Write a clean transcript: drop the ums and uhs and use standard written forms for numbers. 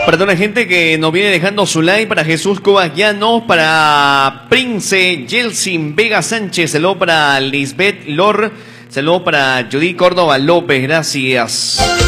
Para toda la gente que nos viene dejando su like, para Jesús Cobas Llanos, para Prince Yeltsin Vega Sánchez, saludo para Lisbeth Lor, saludo para Judy Córdoba López, gracias.